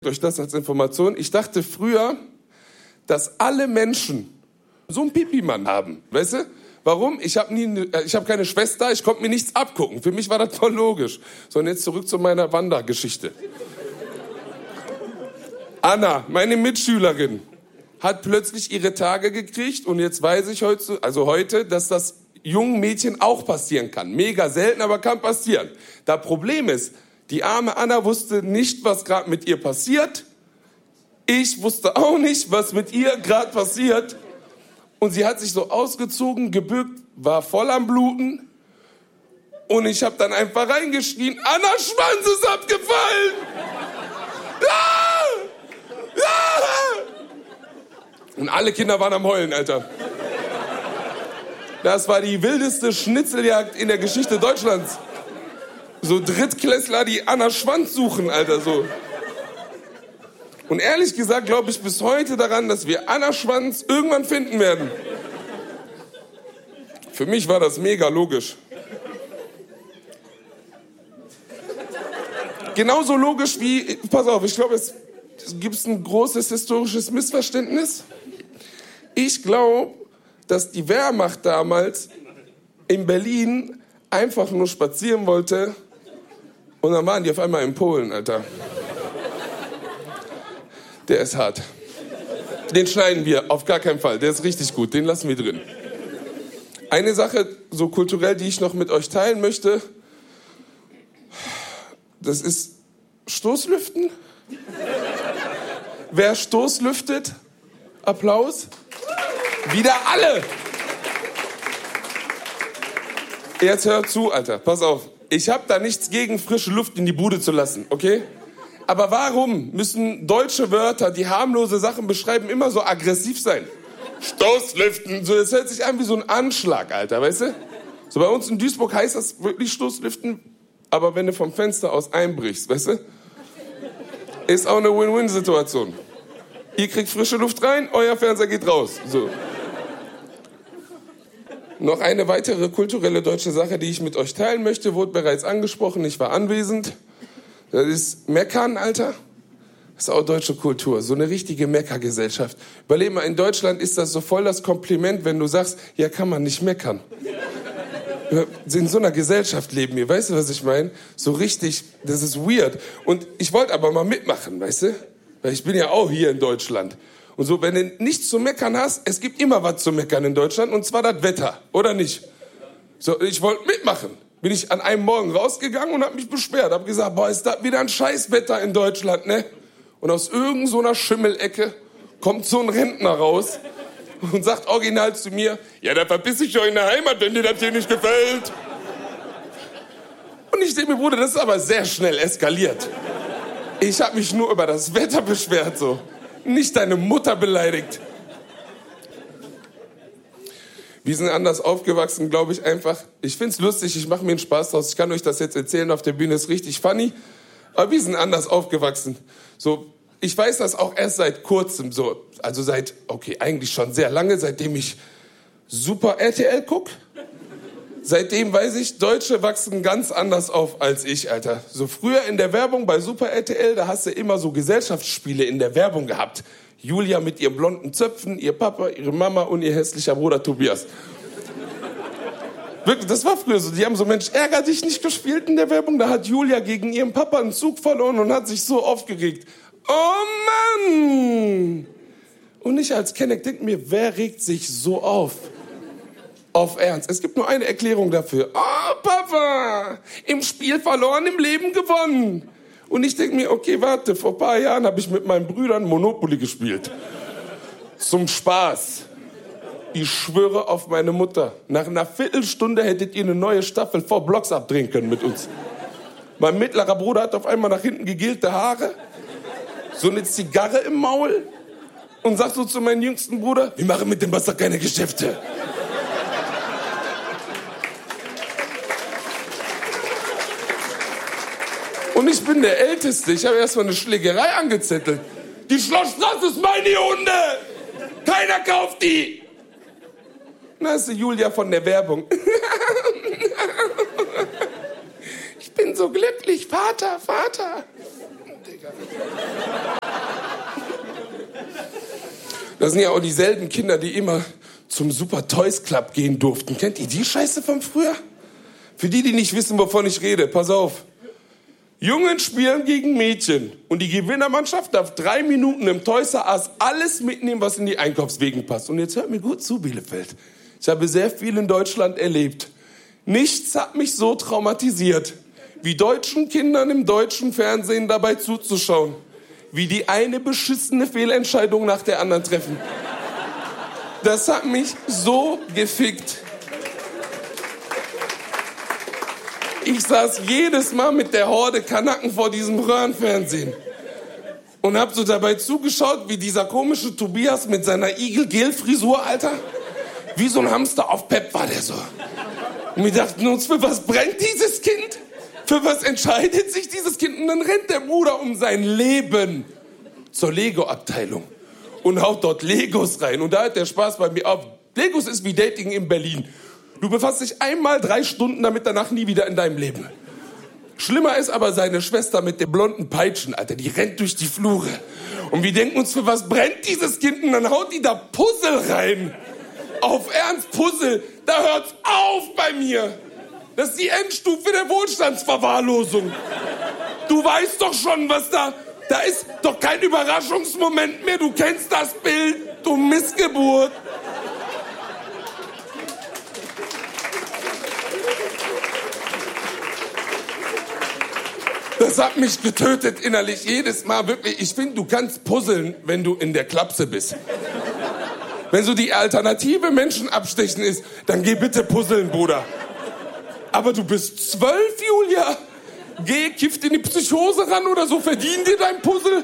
Durch das als Information. Ich dachte früher, dass alle Menschen so einen Pipi-Mann haben. Weißt du? Warum? Ich habe keine Schwester, ich konnte mir nichts abgucken. Für mich war das voll logisch. So, und jetzt zurück zu meiner Wandergeschichte. Anna, meine Mitschülerin, hat plötzlich ihre Tage gekriegt und jetzt weiß ich heute, dass das jungen Mädchen auch passieren kann. Mega selten, aber kann passieren. Das Problem ist, die arme Anna wusste nicht, was gerade mit ihr passiert. Ich wusste auch nicht, was mit ihr gerade passiert. Und sie hat sich so ausgezogen, gebückt, war voll am Bluten. Und ich habe dann einfach reingeschrien, Annas Schwanz ist abgefallen! Ja! Ja! Und alle Kinder waren am Heulen, Alter. Das war die wildeste Schnitzeljagd in der Geschichte Deutschlands. So Drittklässler, die Annas Schwanz suchen, Alter, so. Und ehrlich gesagt glaube ich bis heute daran, dass wir Annas Schwanz irgendwann finden werden. Für mich war das mega logisch. Genauso logisch wie, pass auf, ich glaube, es gibt ein großes historisches Missverständnis. Ich glaube, dass die Wehrmacht damals in Berlin einfach nur spazieren wollte und dann waren die auf einmal in Polen, Alter. Der ist hart. Den schneiden wir auf gar keinen Fall. Der ist richtig gut. Den lassen wir drin. Eine Sache, so kulturell, die ich noch mit euch teilen möchte, das ist Stoßlüften. Wer Stoßlüftet? Applaus. Wieder alle. Jetzt hör zu, Alter. Pass auf. Ich habe da nichts gegen, frische Luft in die Bude zu lassen, okay? Aber warum müssen deutsche Wörter, die harmlose Sachen beschreiben, immer so aggressiv sein? Stoßlüften, so, das hört sich an wie so ein Anschlag, Alter, weißt du? So bei uns in Duisburg heißt das wirklich Stoßlüften, aber wenn du vom Fenster aus einbrichst, weißt du? Ist auch eine Win-Win-Situation. Ihr kriegt frische Luft rein, euer Fernseher geht raus, so. Noch eine weitere kulturelle deutsche Sache, die ich mit euch teilen möchte, wurde bereits angesprochen, ich war anwesend. Das ist Meckern, Alter. Das ist auch deutsche Kultur, so eine richtige Meckergesellschaft. Überleg mal, in Deutschland ist das so voll das Kompliment, wenn du sagst, ja, kann man nicht meckern. In so einer Gesellschaft leben wir, weißt du, was ich meine? So richtig, das ist weird. Und ich wollte aber mal mitmachen, weißt du? Weil ich bin ja auch hier in Deutschland. Und so, wenn du nichts zu meckern hast, es gibt immer was zu meckern in Deutschland, und zwar das Wetter, oder nicht? So, ich wollte mitmachen. Bin ich an einem Morgen rausgegangen und habe mich beschwert. Habe gesagt, boah, ist das wieder ein Scheißwetter in Deutschland, ne? Und aus irgend so einer Schimmelecke kommt so ein Rentner raus und sagt original zu mir, ja, da verpiss ich doch in der Heimat, wenn dir das hier nicht gefällt. Und ich denke mir, Bruder, das ist aber sehr schnell eskaliert. Ich habe mich nur über das Wetter beschwert, so. Nicht deine Mutter beleidigt. Wir sind anders aufgewachsen, glaube ich einfach. Ich find's lustig, ich mache mir einen Spaß draus. Ich kann euch das jetzt erzählen, auf der Bühne ist richtig funny. Aber wir sind anders aufgewachsen. So, ich weiß das auch erst seit kurzem so. Also eigentlich schon sehr lange, seitdem ich Super RTL guck. Seitdem weiß ich, Deutsche wachsen ganz anders auf als ich, Alter. So früher in der Werbung bei Super RTL, da hast du immer so Gesellschaftsspiele in der Werbung gehabt. Julia mit ihren blonden Zöpfen, ihr Papa, ihre Mama und ihr hässlicher Bruder Tobias. Wirklich, das war früher so. Die haben so, Mensch, ärger dich nicht gespielt in der Werbung. Da hat Julia gegen ihren Papa einen Zug verloren und hat sich so aufgeregt. Oh Mann! Und ich als Kenneck denke mir, wer regt sich so auf? Auf Ernst. Es gibt nur eine Erklärung dafür. Oh, Papa! Im Spiel verloren, im Leben gewonnen. Und ich denke mir, okay, warte, vor ein paar Jahren habe ich mit meinen Brüdern Monopoly gespielt. Zum Spaß. Ich schwöre auf meine Mutter. Nach einer Viertelstunde hättet ihr eine neue Staffel 4 Blocks abdrehen können mit uns. Mein mittlerer Bruder hat auf einmal nach hinten gegelte Haare, so eine Zigarre im Maul und sagt so zu meinem jüngsten Bruder, wir machen mit dem Wasser keine Geschäfte. Und ich bin der Älteste. Ich habe erstmal eine Schlägerei angezettelt. Die Schlossstraße ist meine Hunde. Keiner kauft die. Na, ist die Julia von der Werbung. Ich bin so glücklich, Vater, Vater. Amerika. Das sind ja auch dieselben Kinder, die immer zum Super Toys Club gehen durften. Kennt ihr die Scheiße von früher? Für die, die nicht wissen, wovon ich rede, pass auf. Jungen spielen gegen Mädchen und die Gewinnermannschaft darf 3 Minuten im Toys R Us alles mitnehmen, was in die Einkaufswegen passt. Und jetzt hört mir gut zu, Bielefeld. Ich habe sehr viel in Deutschland erlebt. Nichts hat mich so traumatisiert, wie deutschen Kindern im deutschen Fernsehen dabei zuzuschauen, wie die eine beschissene Fehlentscheidung nach der anderen treffen. Das hat mich so gefickt. Ich saß jedes Mal mit der Horde Kanaken vor diesem Röhrenfernsehen und hab so dabei zugeschaut, wie dieser komische Tobias mit seiner Igel-Gel-Frisur, Alter, wie so ein Hamster auf Pep war der so. Und wir dachten uns, für was brennt dieses Kind? Für was entscheidet sich dieses Kind? Und dann rennt der Bruder um sein Leben zur Lego-Abteilung und haut dort Legos rein. Und da hört der Spaß bei mir auf. Legos ist wie Dating in Berlin. Du befasst dich einmal 3 Stunden damit, danach nie wieder in deinem Leben. Schlimmer ist aber seine Schwester mit den blonden Peitschen, Alter. Die rennt durch die Flure. Und wir denken uns, für was brennt dieses Kind? Und dann haut die da Puzzle rein. Auf Ernst, Puzzle. Da hört's auf bei mir. Das ist die Endstufe der Wohlstandsverwahrlosung. Du weißt doch schon, was da ist doch kein Überraschungsmoment mehr. Du kennst das Bild, du Missgeburt. Das hat mich getötet innerlich jedes Mal, wirklich. Ich finde, du kannst puzzeln, wenn du in der Klapse bist. Wenn so die Alternative Menschen abstechen ist, dann geh bitte puzzeln, Bruder. Aber du bist 12, Julia. Geh, kifft in die Psychose ran oder so, verdien dir dein Puzzle.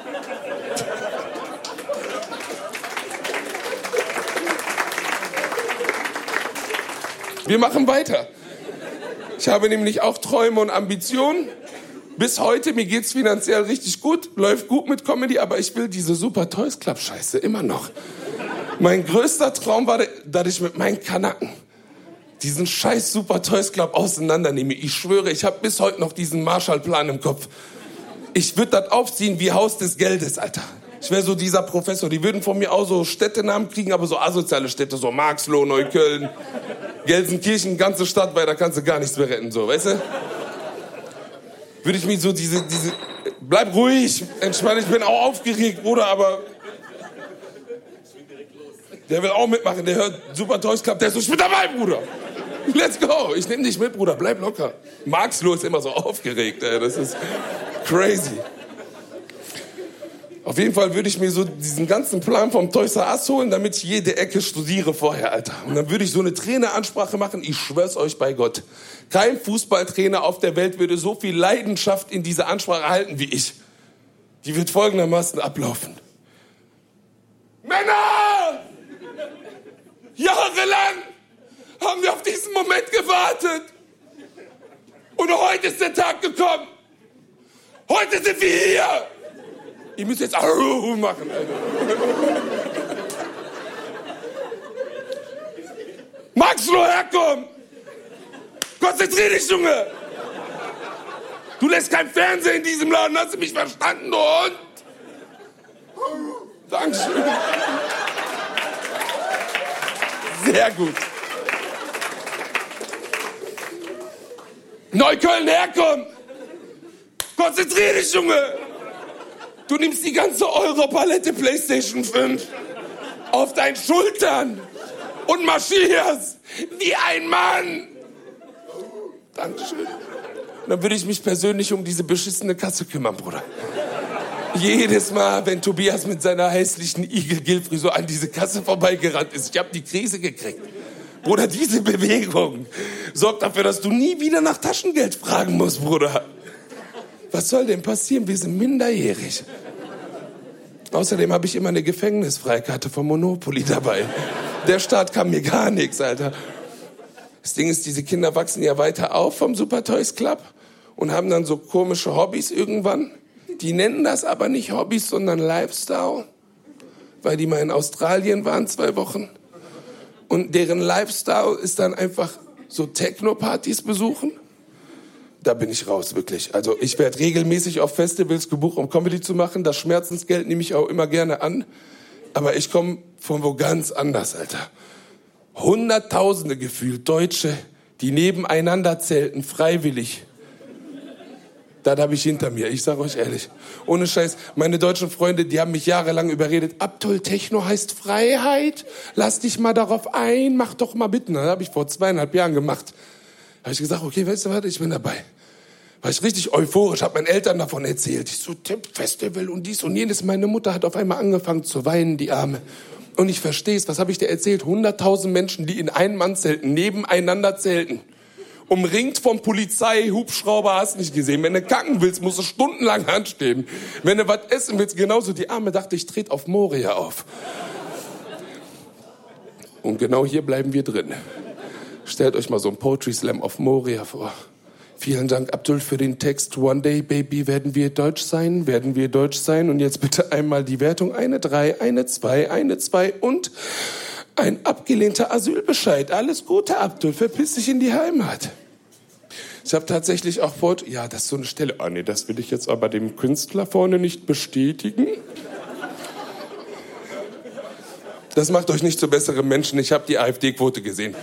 Wir machen weiter. Ich habe nämlich auch Träume und Ambitionen. Bis heute, mir geht's finanziell richtig gut, läuft gut mit Comedy, aber ich will diese Super Toys Club Scheiße immer noch. Mein größter Traum war, dass ich mit meinen Kanaken diesen scheiß Super Toys Club auseinandernehme. Ich schwöre, ich habe bis heute noch diesen Marshallplan im Kopf. Ich würde das aufziehen wie Haus des Geldes, Alter. Ich wäre so dieser Professor. Die würden von mir auch so Städtenamen kriegen, aber so asoziale Städte, so Marxloh, Neukölln, Gelsenkirchen, ganze Stadt, weil da kannst du gar nichts mehr retten, so, weißt du? Würde ich mich so bleib ruhig, entspann, ich bin auch aufgeregt, Bruder, aber der will auch mitmachen, der hört Super Toys Club, der ist so, ich bin dabei, Bruder. Let's go, ich nehme dich mit, Bruder, bleib locker. Marxloh ist immer so aufgeregt, ey. Das ist crazy. Auf jeden Fall würde ich mir so diesen ganzen Plan vom Toys R Us holen, damit ich jede Ecke studiere vorher, Alter. Und dann würde ich so eine Traineransprache machen, ich schwör's euch bei Gott. Kein Fußballtrainer auf der Welt würde so viel Leidenschaft in diese Ansprache halten wie ich. Die wird folgendermaßen ablaufen. Männer! Jahrelang haben wir auf diesen Moment gewartet. Und heute ist der Tag gekommen. Heute sind wir hier. Ihr müsst jetzt machen, Alter. Marxloh, herkommen! Konzentrier dich, Junge! Du lässt kein Fernsehen in diesem Laden, hast du mich verstanden, du Hund? Dankeschön. Sehr gut. Neukölln, herkommen! Konzentrier dich, Junge! Du nimmst die ganze Europalette PlayStation 5 auf deinen Schultern und marschierst wie ein Mann. Dankeschön. Und dann würde ich mich persönlich um diese beschissene Kasse kümmern, Bruder. Jedes Mal, wenn Tobias mit seiner hässlichen Igel-Gil-Frisur an diese Kasse vorbeigerannt ist, ich habe die Krise gekriegt. Bruder, diese Bewegung sorgt dafür, dass du nie wieder nach Taschengeld fragen musst, Bruder. Was soll denn passieren? Wir sind minderjährig. Außerdem habe ich immer eine Gefängnisfreikarte vom Monopoly dabei. Der Staat kann mir gar nichts, Alter. Das Ding ist, diese Kinder wachsen ja weiter auf vom Super Toys Club und haben dann so komische Hobbys irgendwann. Die nennen das aber nicht Hobbys, sondern Lifestyle, weil die mal in Australien waren 2 Wochen. Und deren Lifestyle ist dann einfach so Techno-Partys besuchen, da bin ich raus, wirklich. Also ich werde regelmäßig auf Festivals gebucht, um Comedy zu machen. Das Schmerzensgeld nehme ich auch immer gerne an. Aber ich komme von wo ganz anders, Alter. Hunderttausende gefühlt Deutsche, die nebeneinander zelten, freiwillig. Das habe ich hinter mir, ich sage euch ehrlich. Ohne Scheiß, meine deutschen Freunde, die haben mich jahrelang überredet. Abdul, Techno heißt Freiheit. Lass dich mal darauf ein, mach doch mal bitte. Das habe ich vor 2,5 Jahren gemacht. Da habe ich gesagt, okay, weißt du was, ich bin dabei. War ich richtig euphorisch, habe meinen Eltern davon erzählt. Ich so, Festival und dies und jenes. Meine Mutter hat auf einmal angefangen zu weinen, die Arme. Und ich versteh's, was habe ich dir erzählt? 100.000 Menschen, die in Ein-Mann-Zelten nebeneinander zelten. Umringt von Polizei, Hubschrauber, hast nicht gesehen. Wenn du kacken willst, musst du stundenlang anstehen. Wenn du was essen willst, genauso. Die Arme dachte, ich trete auf Moria auf. Und genau hier bleiben wir drin. Stellt euch mal so einen Poetry Slam auf Moria vor. Vielen Dank, Abdul, für den Text. One day, baby, werden wir deutsch sein? Werden wir deutsch sein? Und jetzt bitte einmal die Wertung. 1, 3, 1, 2, 1, 2 und ein abgelehnter Asylbescheid. Alles Gute, Abdul. Verpiss dich in die Heimat. Ich habe tatsächlich auch ja, das ist so eine Stelle. Ah, nee, das will ich jetzt aber dem Künstler vorne nicht bestätigen. Das macht euch nicht zu besseren Menschen. Ich habe die AfD-Quote gesehen.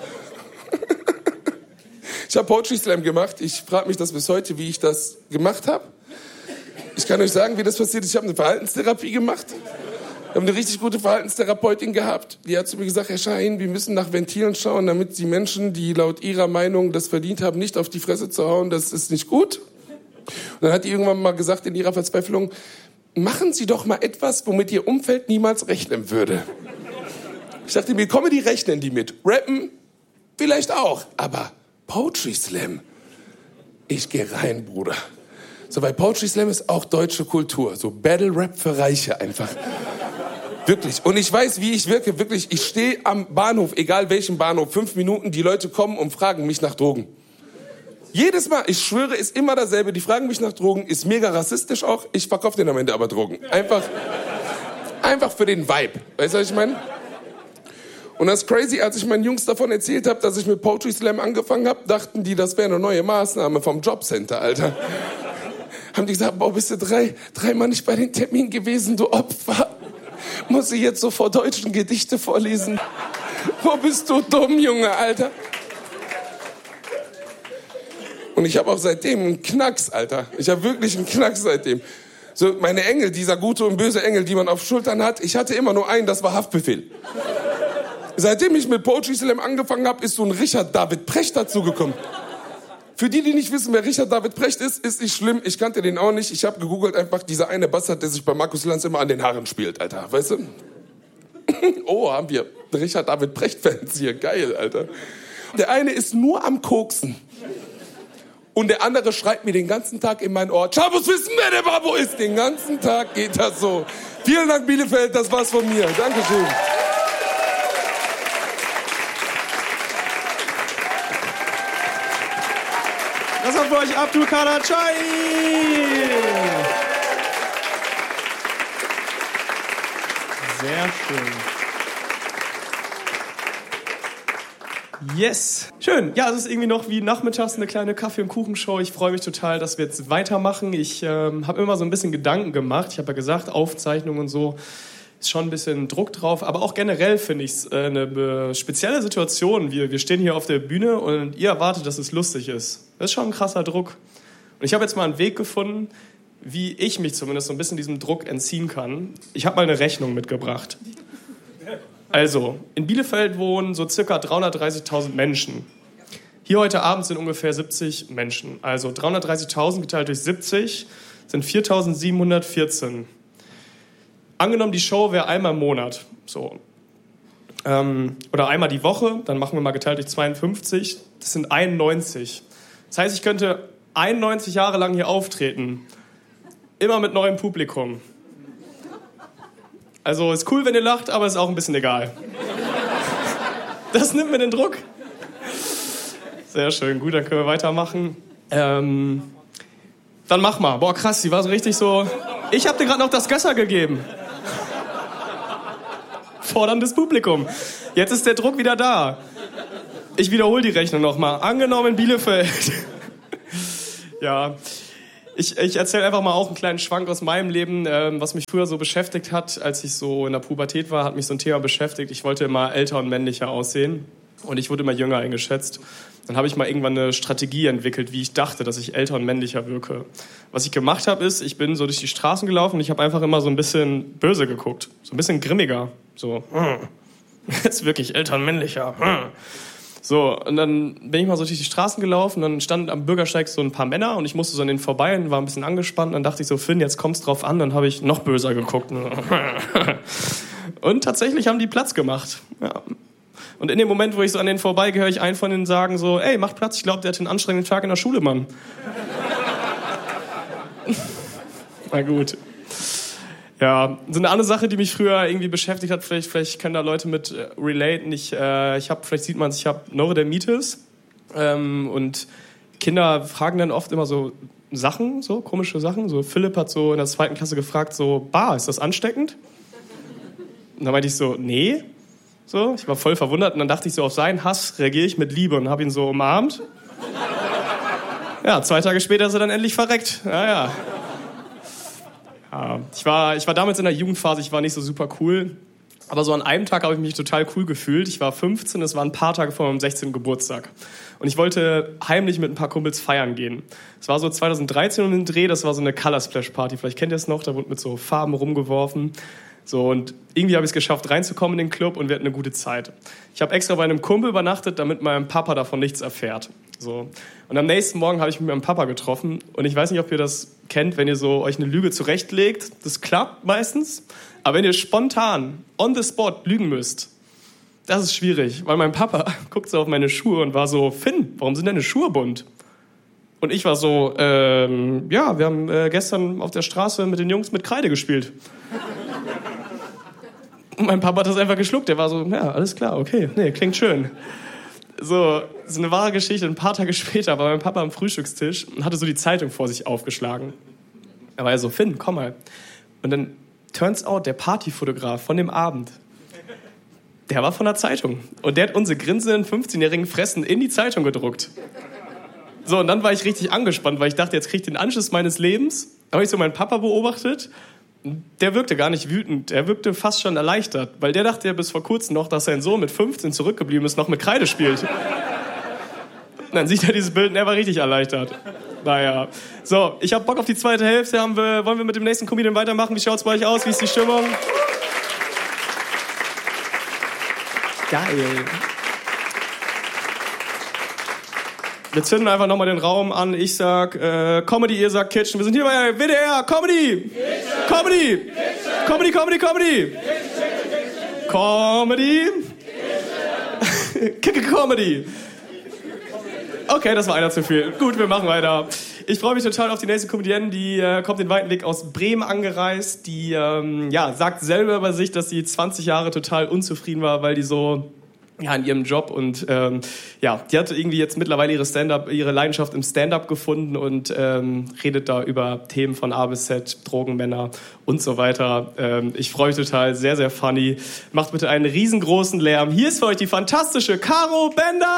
Ich habe Poetry Slam gemacht. Ich frage mich das bis heute, wie ich das gemacht habe. Ich kann euch sagen, wie das passiert ist. Ich habe eine Verhaltenstherapie gemacht. Wir haben eine richtig gute Verhaltenstherapeutin gehabt. Die hat zu mir gesagt, Herr Schein, wir müssen nach Ventilen schauen, damit die Menschen, die laut ihrer Meinung das verdient haben, nicht auf die Fresse zu hauen. Das ist nicht gut. Und dann hat die irgendwann mal gesagt in ihrer Verzweiflung, machen Sie doch mal etwas, womit Ihr Umfeld niemals rechnen würde. Ich dachte mir, Comedy rechnen die mit. Rappen vielleicht auch, aber Poetry Slam, ich gehe rein, Bruder. So, weil Poetry Slam ist auch deutsche Kultur. So Battle Rap für Reiche einfach. Wirklich. Und ich weiß, wie ich wirke. Wirklich, ich stehe am Bahnhof, egal welchen Bahnhof, 5 Minuten, die Leute kommen und fragen mich nach Drogen. Jedes Mal, ich schwöre, ist immer dasselbe. Die fragen mich nach Drogen, ist mega rassistisch auch. Ich verkaufe denen am Ende aber Drogen. Einfach für den Vibe. Weißt du, was ich meine? Und das ist crazy, als ich meinen Jungs davon erzählt habe, dass ich mit Poetry Slam angefangen habe, dachten die, das wäre eine neue Maßnahme vom Jobcenter, Alter. Haben die gesagt, boah, bist du dreimal nicht bei den Terminen gewesen, du Opfer. Muss ich jetzt so vor deutschen Gedichte vorlesen? Wo bist du dumm, Junge, Alter? Und ich habe auch seitdem einen Knacks, Alter. Ich habe wirklich einen Knacks seitdem. So, meine Engel, dieser gute und böse Engel, die man auf Schultern hat, ich hatte immer nur einen, das war Haftbefehl. Seitdem ich mit Poetry Slam angefangen habe, ist so ein Richard David Precht dazugekommen. Für die nicht wissen, wer Richard David Precht ist nicht schlimm. Ich kannte den auch nicht. Ich habe gegoogelt einfach, dieser eine Bastard, der sich bei Markus Lanz immer an den Haaren spielt, Alter. Weißt du? Oh, haben wir Richard David Precht-Fans hier. Geil, Alter. Der eine ist nur am Koksen. Und der andere schreibt mir den ganzen Tag in mein Ohr, Ciao, muss wissen, wer der Babo ist. Den ganzen Tag geht das so. Vielen Dank, Bielefeld, das war's von mir. Dankeschön. Das war für euch Abdul Kader Chai. Sehr schön. Yes. Schön. Ja, es ist irgendwie noch wie nachmittags eine kleine Kaffee- und Kuchenshow. Ich freue mich total, dass wir jetzt weitermachen. Ich habe immer so ein bisschen Gedanken gemacht. Ich habe ja gesagt, Aufzeichnung und so ist schon ein bisschen Druck drauf. Aber auch generell finde ich es eine spezielle Situation. Wir stehen hier auf der Bühne und ihr erwartet, dass es lustig ist. Das ist schon ein krasser Druck. Und ich habe jetzt mal einen Weg gefunden, wie ich mich zumindest so ein bisschen diesem Druck entziehen kann. Ich habe mal eine Rechnung mitgebracht. Also, in Bielefeld wohnen so circa 330.000 Menschen. Hier heute Abend sind ungefähr 70 Menschen. Also 330.000 geteilt durch 70 sind 4.714. Angenommen, die Show wäre einmal im Monat. So. Oder einmal die Woche, dann machen wir mal geteilt durch 52. Das sind 91. Das heißt, ich könnte 91 Jahre lang hier auftreten. Immer mit neuem Publikum. Also ist cool, wenn ihr lacht, aber ist auch ein bisschen egal. Das nimmt mir den Druck. Sehr schön, gut, dann können wir weitermachen. Dann mach mal. Boah, krass, die war so richtig so... Ich hab dir gerade noch das Gösser gegeben. Forderndes Publikum. Jetzt ist der Druck wieder da. Ich wiederhole die Rechnung nochmal. Angenommen in Bielefeld Ja, ich erzähle einfach mal auch einen kleinen Schwank aus meinem Leben, was mich früher so beschäftigt hat, als ich so in der Pubertät war, hat mich so ein Thema beschäftigt. Ich wollte immer älter und männlicher aussehen und ich wurde immer jünger eingeschätzt. Dann habe ich mal irgendwann eine Strategie entwickelt, wie ich dachte, dass ich älter und männlicher wirke. Was ich gemacht habe, ist, ich bin so durch die Straßen gelaufen und ich habe einfach immer so ein bisschen böse geguckt, so ein bisschen grimmiger, so, jetzt wirklich älter und männlicher. So, und dann bin ich mal so durch die Straßen gelaufen, dann standen am Bürgersteig so ein paar Männer und ich musste so an denen vorbei und war ein bisschen angespannt. Dann dachte ich so, Finn, jetzt kommt's drauf an. Dann habe ich noch böser geguckt. Und tatsächlich haben die Platz gemacht. Ja. Und in dem Moment, wo ich so an denen vorbeigehe, höre ich einen von denen sagen so, ey, mach Platz, ich glaube, der hat einen anstrengenden Tag in der Schule, Mann. Na gut. Ja, so eine andere Sache, die mich früher irgendwie beschäftigt hat, vielleicht können da Leute mit relaten. Vielleicht sieht man es, ich habe Neurodermitis und Kinder fragen dann oft immer so Sachen, so komische Sachen. So Philipp hat so in der 2. Klasse gefragt, so, ist das ansteckend? Und dann meinte ich so, nee. So, ich war voll verwundert und dann dachte ich so, auf seinen Hass reagiere ich mit Liebe und habe ihn so umarmt. Ja, 2 Tage später ist er dann endlich verreckt. Ja. Ja, ich war damals in der Jugendphase, ich war nicht so super cool, aber so an einem Tag habe ich mich total cool gefühlt. Ich war 15, es waren ein paar Tage vor meinem 16. Geburtstag und ich wollte heimlich mit ein paar Kumpels feiern gehen. Es war so 2013 um den Dreh, das war so eine Color Splash Party, vielleicht kennt ihr es noch, da wurde mit so Farben rumgeworfen. So, und irgendwie habe ich es geschafft, reinzukommen in den Club und wir hatten eine gute Zeit. Ich habe extra bei einem Kumpel übernachtet, damit mein Papa davon nichts erfährt. So. Und am nächsten Morgen habe ich mich mit meinem Papa getroffen und ich weiß nicht, ob ihr das kennt, wenn ihr so euch eine Lüge zurechtlegt. Das klappt meistens. Aber wenn ihr spontan, on the spot, lügen müsst, das ist schwierig. Weil mein Papa guckt so auf meine Schuhe und war so, Finn, warum sind deine Schuhe bunt? Und ich war so, wir haben gestern auf der Straße mit den Jungs mit Kreide gespielt. Und mein Papa hat das einfach geschluckt. Der war so, ja, alles klar, okay, nee, klingt schön. So eine wahre Geschichte. Ein paar Tage später war mein Papa am Frühstückstisch und hatte so die Zeitung vor sich aufgeschlagen. Da war er so, Finn, komm mal. Und dann, turns out, der Partyfotograf von dem Abend, der war von der Zeitung. Und der hat unsere grinsenden 15-jährigen Fressen in die Zeitung gedruckt. So, und dann war ich richtig angespannt, weil ich dachte, jetzt krieg ich den Anschluss meines Lebens. Da habe ich so meinen Papa beobachtet. Der wirkte gar nicht wütend, er wirkte fast schon erleichtert, weil der dachte ja bis vor kurzem noch, dass sein Sohn mit 15 zurückgeblieben ist, noch mit Kreide spielt. Und dann sieht er dieses Bild und er war richtig erleichtert. Naja, so, ich hab Bock auf die zweite Hälfte, wollen wir mit dem nächsten Comedian weitermachen? Wie schaut's bei euch aus, wie ist die Stimmung? Geil. Wir zünden einfach nochmal den Raum an. Ich sag Comedy, ihr sagt Kitchen. Wir sind hier bei WDR. Comedy! Kitchen. Comedy! Kitchen. Comedy, Comedy, Comedy! Kitchen. Comedy! Kicke Comedy! Okay, das war einer zu viel. Gut, wir machen weiter. Ich freue mich total auf die nächste Comedienne. Die kommt den weiten Weg aus Bremen angereist. Die sagt selber über sich, dass sie 20 Jahre total unzufrieden war, weil die so in ihrem Job und die hat irgendwie jetzt mittlerweile ihre Leidenschaft im Stand-up gefunden und redet da über Themen von A bis Z, Drogen, Männer und so weiter. Ich freue mich total, sehr, sehr funny. Macht bitte einen riesengroßen Lärm. Hier ist für euch die fantastische Caro Bender!